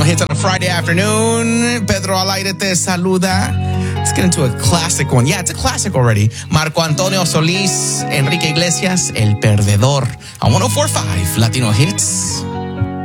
Latino Hits on a Friday afternoon. Pedro al aire te saluda. Let's get into a classic one. Yeah, it's a classic already. Marco Antonio Solís, Enrique Iglesias, El Perdedor. On 104.5 Latino Hits.